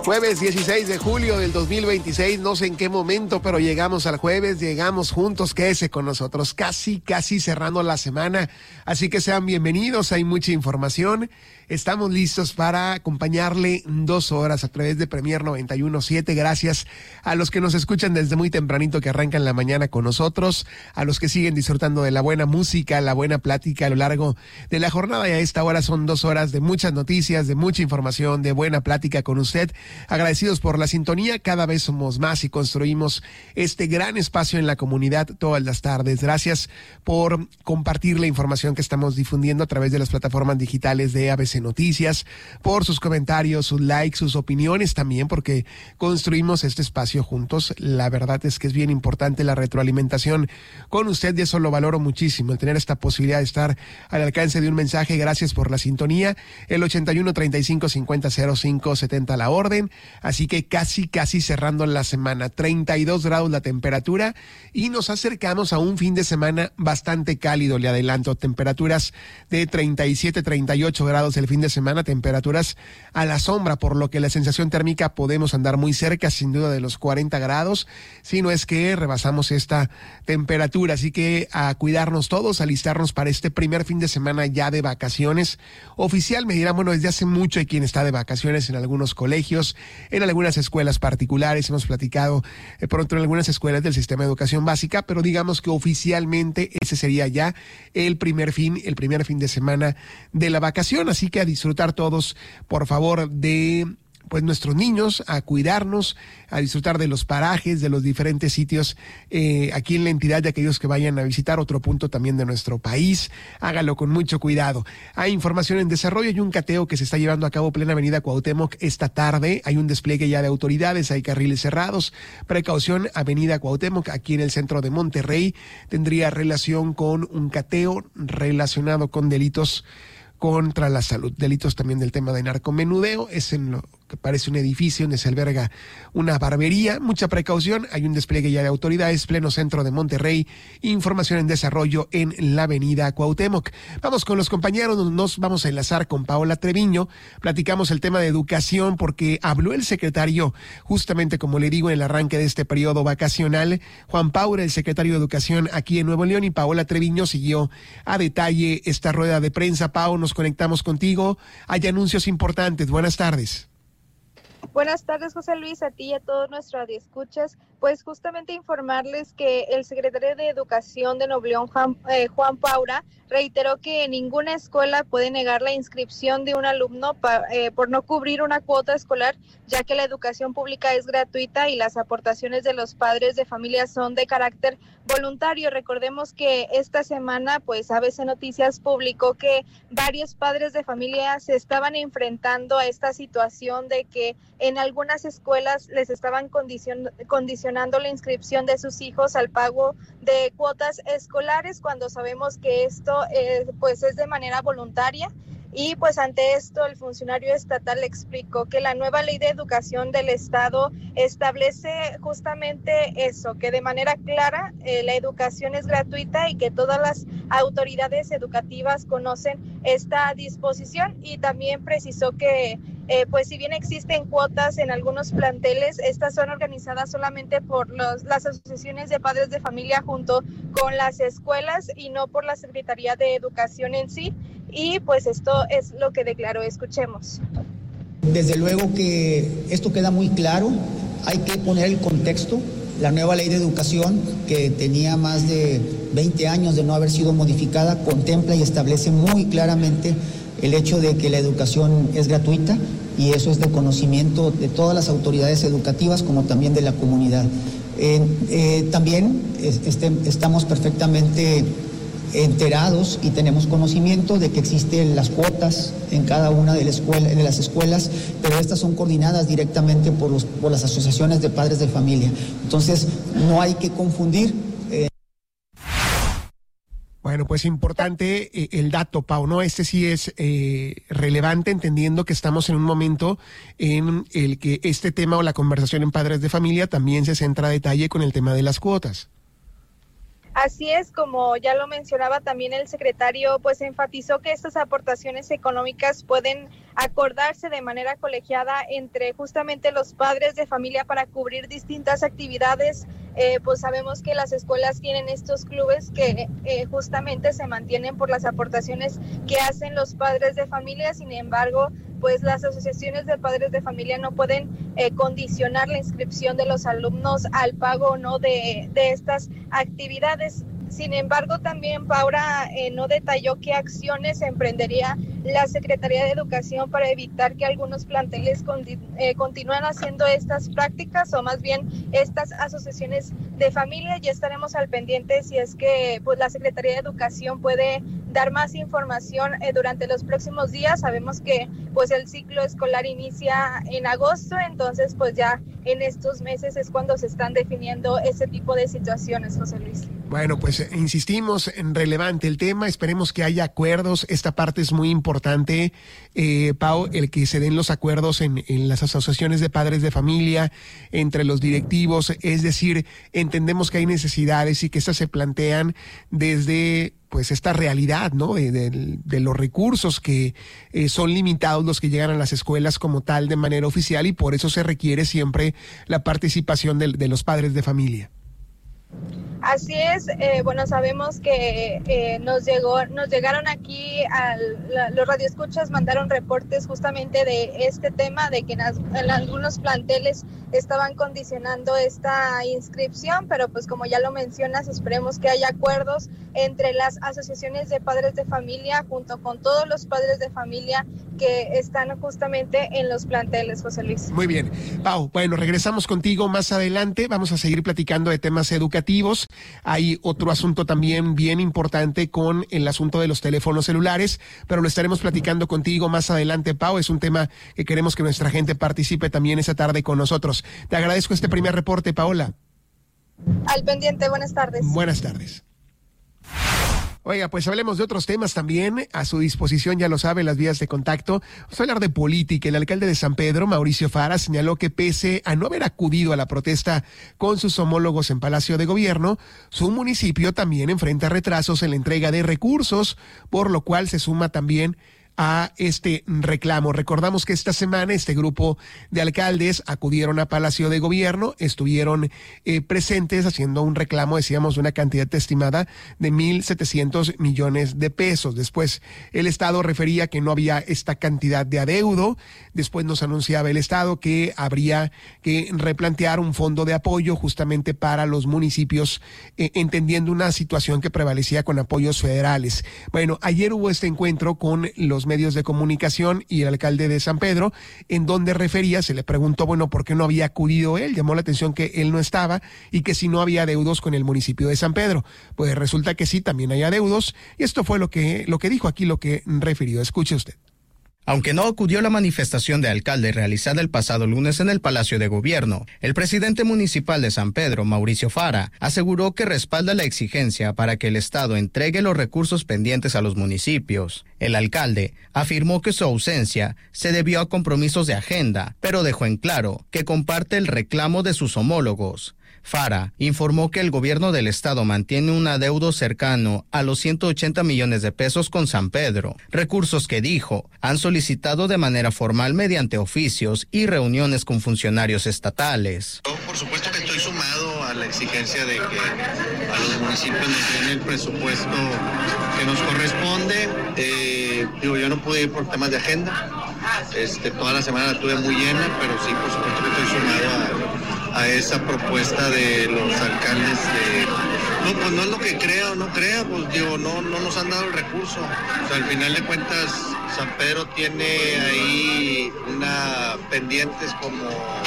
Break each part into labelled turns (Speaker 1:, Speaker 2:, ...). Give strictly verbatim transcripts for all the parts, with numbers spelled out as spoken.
Speaker 1: Jueves dieciséis de julio del dos mil veintiséis, no sé en qué momento, pero llegamos al jueves, llegamos juntos, quédese con nosotros, casi, casi cerrando la semana, así que sean bienvenidos, hay mucha información, estamos listos para acompañarle dos horas a través de Premier noventa y uno punto siete, gracias a los que nos escuchan desde muy tempranito, que arrancan la mañana con nosotros, a los que siguen disfrutando de la buena música, la buena plática a lo largo de la jornada, y a esta hora son dos horas de muchas noticias, de mucha información, de buena plática con usted. Agradecidos por la sintonía, cada vez somos más y construimos este gran espacio en la comunidad todas las tardes. Gracias por compartir la información que estamos difundiendo a través de las plataformas digitales de A B C Noticias, por sus comentarios, sus likes, sus opiniones también, porque construimos este espacio juntos. La verdad es que es bien importante la retroalimentación con usted y eso lo valoro muchísimo, el tener esta posibilidad de estar al alcance de un mensaje. Gracias por la sintonía. El ochenta y uno, treinta y cinco, cincuenta, cero cinco, setenta la orden. Así que casi, casi cerrando la semana, treinta y dos grados la temperatura y nos acercamos a un fin de semana bastante cálido, le adelanto, temperaturas de treinta y siete, treinta y ocho grados el fin de semana, temperaturas a la sombra, por lo que la sensación térmica podemos andar muy cerca, sin duda, de los cuarenta grados, si no es que rebasamos esta temperatura, así que a cuidarnos todos, a alistarnos para este primer fin de semana ya de vacaciones. Oficial, me dirán, bueno, desde hace mucho hay quien está de vacaciones en algunos colegios, en algunas escuelas particulares, hemos platicado eh, pronto en algunas escuelas del sistema de educación básica, pero digamos que oficialmente ese sería ya el primer fin, el primer fin de semana de la vacación, así que a disfrutar todos, por favor, de pues nuestros niños, a cuidarnos, a disfrutar de los parajes, de los diferentes sitios eh, aquí en la entidad, de aquellos que vayan a visitar otro punto también de nuestro país, hágalo con mucho cuidado. Hay información en desarrollo, hay un cateo que se está llevando a cabo plena avenida Cuauhtémoc esta tarde, hay un despliegue ya de autoridades, hay carriles cerrados, precaución, avenida Cuauhtémoc, aquí en el centro de Monterrey, tendría relación con un cateo relacionado con delitos contra la salud, delitos también del tema de narcomenudeo, es en lo que parece un edificio donde se alberga una barbería. Mucha precaución, hay un despliegue ya de autoridades, pleno centro de Monterrey, información en desarrollo en la avenida Cuauhtémoc. Vamos con los compañeros, nos vamos a enlazar con Paola Treviño, platicamos el tema de educación porque habló el secretario, justamente como le digo, en el arranque de este periodo vacacional, Juan Paura, el secretario de Educación aquí en Nuevo León, y Paola Treviño siguió a detalle esta rueda de prensa. Pao, nos conectamos contigo, hay anuncios importantes, buenas tardes.
Speaker 2: Buenas tardes, José Luis, a ti y a todos nuestros radioescuchas. Pues justamente informarles que el secretario de Educación de Nuevo León, Juan, eh, Juan Paura, reiteró que ninguna escuela puede negar la inscripción de un alumno pa, eh, por no cubrir una cuota escolar, ya que la educación pública es gratuita y las aportaciones de los padres de familia son de carácter voluntario. Recordemos que esta semana, pues A B C Noticias publicó que varios padres de familia se estaban enfrentando a esta situación de que en algunas escuelas les estaban condicion- condicionando la inscripción de sus hijos al pago de cuotas escolares, cuando sabemos que esto eh, pues es de manera voluntaria. Y pues ante esto el funcionario estatal explicó que la nueva ley de educación del estado establece justamente eso, que de manera clara eh, la educación es gratuita y que todas las autoridades educativas conocen esta disposición, y también precisó que eh, pues si bien existen cuotas en algunos planteles, estas son organizadas solamente por los, las asociaciones de padres de familia junto con las escuelas y no por la Secretaría de Educación en sí. Y pues esto es lo que declaró, escuchemos.
Speaker 3: Desde luego que esto queda muy claro, hay que poner el contexto. La nueva ley de educación, que tenía más de veinte años de no haber sido modificada, contempla y establece muy claramente el hecho de que la educación es gratuita, y eso es de conocimiento de todas las autoridades educativas como también de la comunidad. Eh, eh, también este, estamos perfectamente enterados y tenemos conocimiento de que existen las cuotas en cada una de, la escuela, de las escuelas, pero estas son coordinadas directamente por, los, por las asociaciones de padres de familia. Entonces, no hay que confundir. Eh...
Speaker 1: Bueno, pues importante eh, el dato, Pau, ¿no? Este sí es eh, relevante, entendiendo que estamos en un momento en el que este tema o la conversación en padres de familia también se centra a detalle con el tema de las cuotas.
Speaker 2: Así es, como ya lo mencionaba también el secretario, pues enfatizó que estas aportaciones económicas pueden acordarse de manera colegiada entre justamente los padres de familia para cubrir distintas actividades. Eh, pues sabemos que las escuelas tienen estos clubes que eh, justamente se mantienen por las aportaciones que hacen los padres de familia. Sin embargo, pues las asociaciones de padres de familia no pueden eh, condicionar la inscripción de los alumnos al pago o no de, de estas actividades. Sin embargo, también Paula eh, no detalló qué acciones emprendería la Secretaría de Educación para evitar que algunos planteles con, eh, continúen haciendo estas prácticas o más bien estas asociaciones de familia. Ya estaremos al pendiente si es que pues, la Secretaría de Educación puede dar más información eh, durante los próximos días. Sabemos que pues el ciclo escolar inicia en agosto, entonces pues ya en estos meses es cuando se están definiendo ese tipo de situaciones, José Luis.
Speaker 1: Bueno, pues insistimos en relevante el tema, esperemos que haya acuerdos, esta parte es muy importante, eh, Pau, el que se den los acuerdos en, en las asociaciones de padres de familia, entre los directivos, es decir, entendemos que hay necesidades y que estas se plantean desde pues esta realidad, ¿no? De, de, de los recursos que eh, son limitados los que llegan a las escuelas como tal de manera oficial y por eso se requiere siempre la participación de, de los padres de familia.
Speaker 2: Así es, eh, bueno, sabemos que eh, nos llegó, nos llegaron aquí, al, la, los radioescuchas mandaron reportes justamente de este tema, de que en, as, en algunos planteles estaban condicionando esta inscripción, pero pues como ya lo mencionas, esperemos que haya acuerdos entre las asociaciones de padres de familia junto con todos los padres de familia que están justamente en los planteles, José Luis.
Speaker 1: Muy bien, Pau, bueno, regresamos contigo más adelante, vamos a seguir platicando de temas educativos. Hay otro asunto también bien importante con el asunto de los teléfonos celulares, pero lo estaremos platicando contigo más adelante, Pau. Es un tema que queremos que nuestra gente participe también esa tarde con nosotros. Te agradezco este primer reporte, Paola.
Speaker 2: Al pendiente, buenas tardes.
Speaker 1: Buenas tardes. Oiga, pues hablemos de otros temas también. A su disposición, ya lo sabe, las vías de contacto. Vamos a hablar de política. El alcalde de San Pedro, Mauricio Fara, señaló que pese a no haber acudido a la protesta con sus homólogos en Palacio de Gobierno, su municipio también enfrenta retrasos en la entrega de recursos, por lo cual se suma también a este reclamo. Recordamos que esta semana este grupo de alcaldes acudieron a Palacio de Gobierno, estuvieron eh, presentes haciendo un reclamo, decíamos, de una cantidad estimada de mil setecientos millones de pesos. Después el Estado refería que no había esta cantidad de adeudo. Después nos anunciaba el Estado que habría que replantear un fondo de apoyo justamente para los municipios, eh, entendiendo una situación que prevalecía con apoyos federales. Bueno, ayer hubo este encuentro con los medios de comunicación y el alcalde de San Pedro, en donde refería, se le preguntó, bueno, ¿por qué no había acudido él? Llamó la atención que él no estaba y que si no había adeudos con el municipio de San Pedro. Pues resulta que sí, también hay adeudos, y esto fue lo que, lo que dijo aquí, lo que refirió. Escuche usted.
Speaker 4: Aunque no acudió a la manifestación de alcalde realizada el pasado lunes en el Palacio de Gobierno, el presidente municipal de San Pedro, Mauricio Fara, aseguró que respalda la exigencia para que el Estado entregue los recursos pendientes a los municipios. El alcalde afirmó que su ausencia se debió a compromisos de agenda, pero dejó en claro que comparte el reclamo de sus homólogos. Fara informó que el gobierno del estado mantiene un adeudo cercano a los ciento ochenta millones de pesos con San Pedro, recursos que dijo han solicitado de manera formal mediante oficios y reuniones con funcionarios estatales.
Speaker 5: Yo, por supuesto que estoy sumado a la exigencia de que a los municipios nos den el presupuesto que nos corresponde. Eh, digo, yo no pude ir por temas de agenda, este, toda la semana la tuve muy llena, pero sí, por supuesto que estoy sumado a a esa propuesta de los alcaldes de... No, pues no es lo que crea o no crea, pues digo, no, no nos han dado el recurso. O sea, al final de cuentas, San Pedro tiene ahí una pendientes como,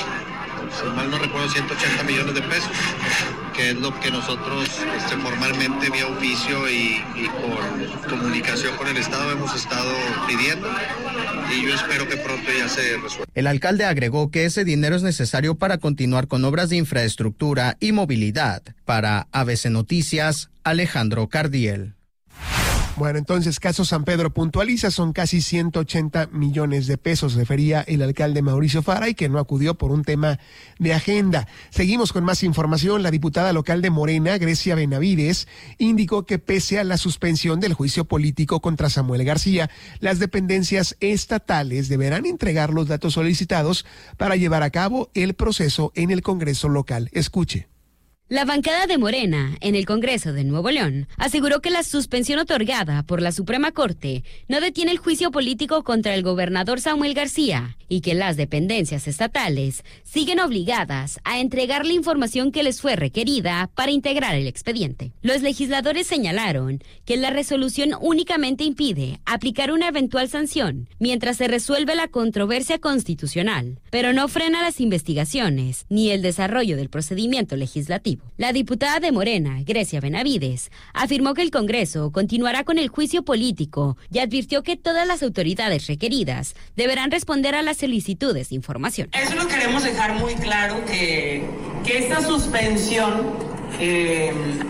Speaker 5: si mal no recuerdo, ciento ochenta millones de pesos, que es lo que nosotros este, formalmente vía oficio y, y con comunicación con el Estado hemos estado pidiendo, y yo espero que pronto ya se resuelva.
Speaker 4: El alcalde agregó que ese dinero es necesario para continuar con obras de infraestructura y movilidad. Para A B C Noticias, Alejandro Cardiel.
Speaker 1: Bueno, entonces, caso San Pedro puntualiza, son casi ciento ochenta millones de pesos, refería el alcalde Mauricio Fara, y que no acudió por un tema de agenda. Seguimos con más información. La diputada local de Morena, Grecia Benavides, indicó que pese a la suspensión del juicio político contra Samuel García, las dependencias estatales deberán entregar los datos solicitados para llevar a cabo el proceso en el Congreso local. Escuche.
Speaker 6: La bancada de Morena en el Congreso de Nuevo León aseguró que la suspensión otorgada por la Suprema Corte no detiene el juicio político contra el gobernador Samuel García y que las dependencias estatales siguen obligadas a entregar la información que les fue requerida para integrar el expediente. Los legisladores señalaron que la resolución únicamente impide aplicar una eventual sanción mientras se resuelve la controversia constitucional, pero no frena las investigaciones ni el desarrollo del procedimiento legislativo. La diputada de Morena, Grecia Benavides, afirmó que el Congreso continuará con el juicio político y advirtió que todas las autoridades requeridas deberán responder a las solicitudes de información.
Speaker 7: Eso lo queremos dejar muy claro, que, que esta suspensión eh,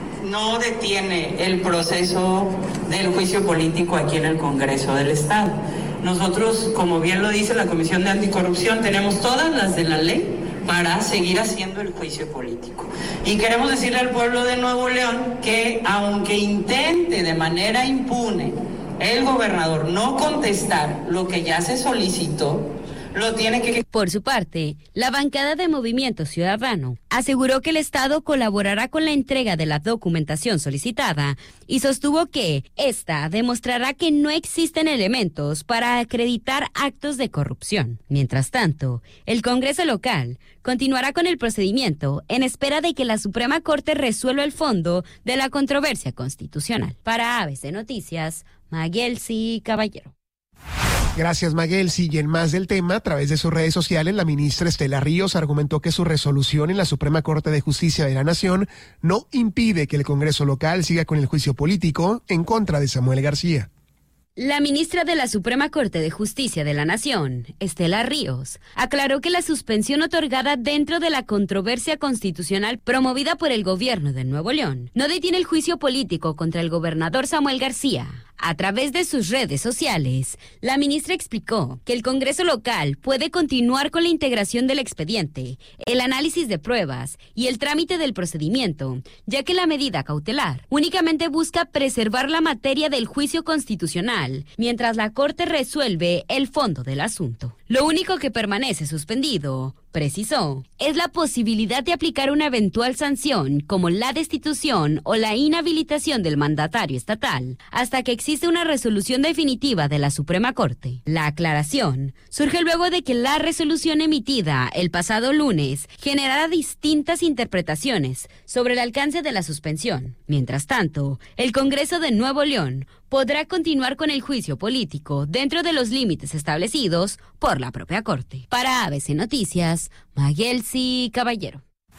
Speaker 7: no detiene el proceso del juicio político aquí en el Congreso del Estado. Nosotros, como bien lo dice la Comisión de Anticorrupción, tenemos todas las de la ley para seguir haciendo el juicio político. Y queremos decirle al pueblo de Nuevo León que aunque intente de manera impune el gobernador no contestar lo que ya se solicitó, lo tiene que...
Speaker 6: Por su parte, la bancada de Movimiento Ciudadano aseguró que el Estado colaborará con la entrega de la documentación solicitada y sostuvo que esta demostrará que no existen elementos para acreditar actos de corrupción. Mientras tanto, el Congreso local continuará con el procedimiento en espera de que la Suprema Corte resuelva el fondo de la controversia constitucional. Para A B C Noticias, Maguelsi Caballero.
Speaker 1: Gracias, Maguelsi. Y en más del tema, a través de sus redes sociales, la ministra Estela Ríos argumentó que su resolución en la Suprema Corte de Justicia de la Nación no impide que el Congreso local siga con el juicio político en contra de Samuel García.
Speaker 6: La ministra de la Suprema Corte de Justicia de la Nación, Estela Ríos, aclaró que la suspensión otorgada dentro de la controversia constitucional promovida por el gobierno de Nuevo León no detiene el juicio político contra el gobernador Samuel García. A través de sus redes sociales, la ministra explicó que el Congreso local puede continuar con la integración del expediente, el análisis de pruebas y el trámite del procedimiento, ya que la medida cautelar únicamente busca preservar la materia del juicio constitucional, mientras la Corte resuelve el fondo del asunto. Lo único que permanece suspendido, precisó, es la posibilidad de aplicar una eventual sanción como la destitución o la inhabilitación del mandatario estatal hasta que existe una resolución definitiva de la Suprema Corte. La aclaración surge luego de que la resolución emitida el pasado lunes generara distintas interpretaciones sobre el alcance de la suspensión. Mientras tanto, el Congreso de Nuevo León podrá continuar con el juicio político dentro de los límites establecidos por la propia Corte. Para A B C Noticias, Maguelsi Caballero.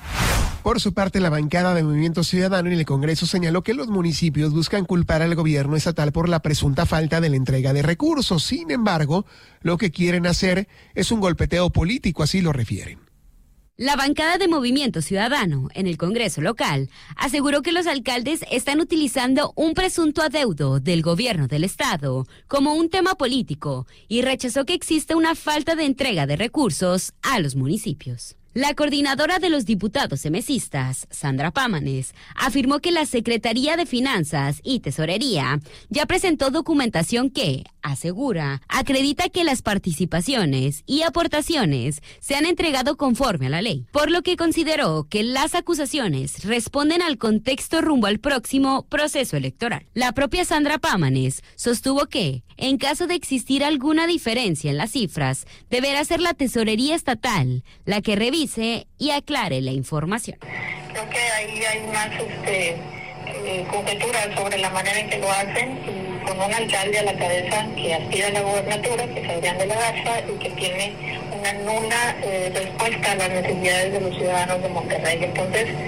Speaker 1: Por su parte, la bancada de Movimiento Ciudadano en el Congreso señaló que los municipios buscan culpar al gobierno estatal por la presunta falta de la entrega de recursos. Sin embargo, lo que quieren hacer es un golpeteo político, así lo refieren.
Speaker 6: La bancada de Movimiento Ciudadano en el Congreso local aseguró que los alcaldes están utilizando un presunto adeudo del gobierno del estado como un tema político y rechazó que exista una falta de entrega de recursos a los municipios. La coordinadora de los diputados emesistas, Sandra Pámanes, afirmó que la Secretaría de Finanzas y Tesorería ya presentó documentación que, asegura, acredita que las participaciones y aportaciones se han entregado conforme a la ley, por lo que consideró que las acusaciones responden al contexto rumbo al próximo proceso electoral. La propia Sandra Pámanes sostuvo que, en caso de existir alguna diferencia en las cifras, deberá ser la Tesorería Estatal la que revise y aclare la información.
Speaker 8: Creo que ahí hay más este, eh, conjeturas sobre la manera en que lo hacen, y con un alcalde a la cabeza que aspira a la gobernatura, que es Adrián de la Garza, y que tiene una nula eh, respuesta a las necesidades de los ciudadanos de Monterrey. Entonces,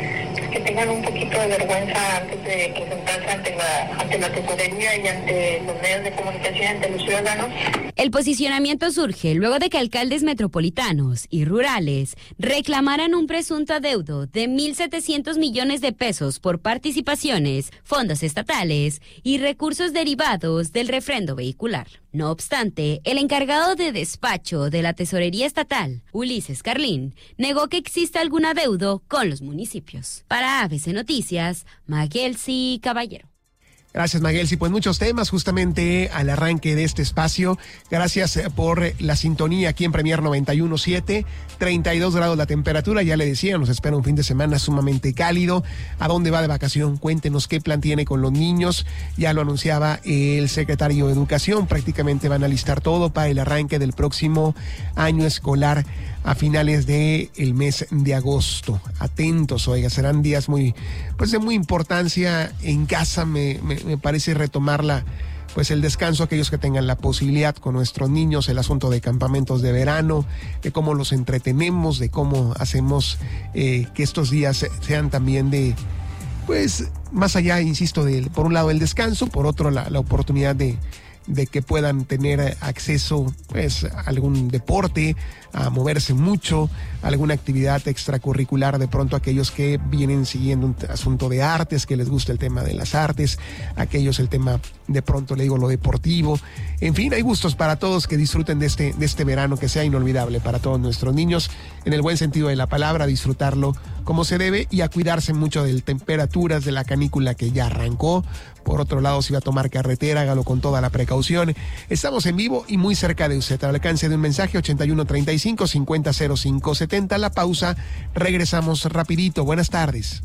Speaker 8: que tengan un poquito de vergüenza antes de presentarse ante la, ante la tesorería y ante los medios de comunicación, ante los ciudadanos.
Speaker 6: El posicionamiento surge luego de que alcaldes metropolitanos y rurales reclamaran un presunto adeudo de mil setecientos millones de pesos por participaciones, fondos estatales y recursos derivados del refrendo vehicular. No obstante, el encargado de despacho de la Tesorería Estatal, Ulises Carlín, negó que exista algún adeudo con los municipios. Para A B C Noticias, Maguelsi Caballero.
Speaker 1: Gracias, Maguelsi. Pues muchos temas justamente al arranque de este espacio. Gracias por la sintonía aquí en Premier noventa y uno punto siete. treinta y dos grados la temperatura, ya le decía, nos espera un fin de semana sumamente cálido. ¿A dónde va de vacación? Cuéntenos qué plan tiene con los niños. Ya lo anunciaba el secretario de Educación. Prácticamente van a listar todo para el arranque del próximo año escolar a finales del mes de agosto. Atentos, oiga, serán días muy, pues de muy importancia en casa. Me, me, me parece retomarla, pues el descanso, aquellos que tengan la posibilidad con nuestros niños, el asunto de campamentos de verano, de cómo los entretenemos, de cómo hacemos eh, que estos días sean también de, pues, más allá, insisto, de, por un lado el descanso, por otro la, la oportunidad de de que puedan tener acceso pues a algún deporte, a moverse mucho, a alguna actividad extracurricular, de pronto aquellos que vienen siguiendo un asunto de artes, que les gusta el tema de las artes, aquellos el tema de pronto le digo lo deportivo, en fin, hay gustos para todos, que disfruten de este, de este verano que sea inolvidable para todos nuestros niños, en el buen sentido de la palabra, disfrutarlo como se debe y a cuidarse mucho de temperaturas, de la canícula que ya arrancó. Por otro lado, si va a tomar carretera, hágalo con toda la precaución. Estamos en vivo y muy cerca de usted. Al alcance de un mensaje, ochenta y uno treinta y cinco, cincuenta cero cinco setenta. La pausa, regresamos rapidito. Buenas tardes.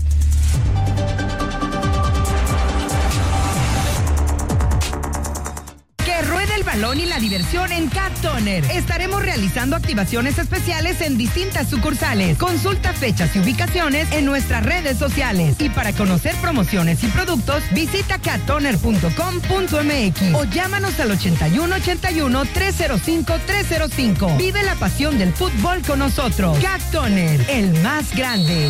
Speaker 9: El balón y la diversión en Cat Toner. Estaremos realizando activaciones especiales en distintas sucursales. Consulta fechas y ubicaciones en nuestras redes sociales. Y para conocer promociones y productos, visita cat toner punto com punto m x o llámanos al ochenta y uno ochenta y uno, trescientos cinco, trescientos cinco. Vive la pasión del fútbol con nosotros. Cat Toner, el más grande.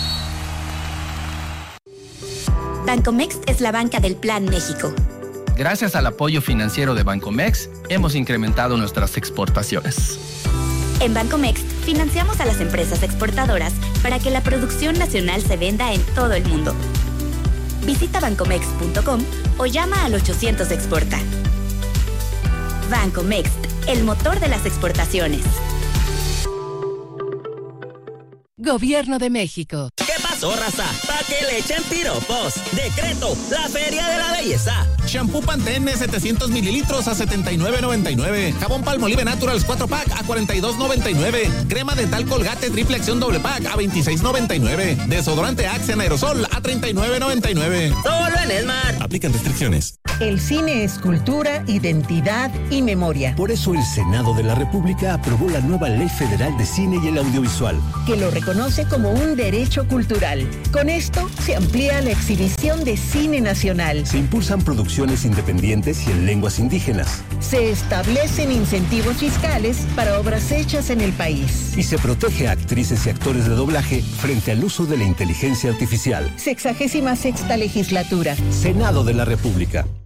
Speaker 10: Bancomext es la banca del Plan México.
Speaker 11: Gracias al apoyo financiero de Bancomext, hemos incrementado nuestras exportaciones.
Speaker 10: En Bancomext, financiamos a las empresas exportadoras para que la producción nacional se venda en todo el mundo. Visita bancomext punto com o llama al ochocientos exporta. Bancomext, el motor de las exportaciones.
Speaker 12: Gobierno de México.
Speaker 13: ¿Qué pasó, raza? ¿Pa' que le echen piropos? Decreto, la Feria de la Belleza.
Speaker 14: Shampoo Pantene setecientos mililitros a setenta y nueve noventa y nueve. Jabón Palmolive Naturals cuatro pack a cuarenta y dos noventa y nueve. Crema dental Colgate triple acción doble pack a veintiséis noventa y nueve. Desodorante Axe en aerosol a treinta y nueve noventa y nueve.
Speaker 13: Solo en Esmar.
Speaker 14: Aplican restricciones.
Speaker 15: El cine es cultura, identidad y memoria.
Speaker 16: Por eso el Senado de la República aprobó la nueva Ley Federal de Cine y el Audiovisual,
Speaker 15: que lo reconoce como un derecho cultural. Con esto se amplía la exhibición de cine nacional.
Speaker 16: Se impulsan producciones independientes y en lenguas indígenas.
Speaker 15: Se establecen incentivos fiscales para obras hechas en el país.
Speaker 16: Y se protege a actrices y actores de doblaje frente al uso de la inteligencia artificial.
Speaker 15: Sexagésima sexta legislatura.
Speaker 16: Senado de la República.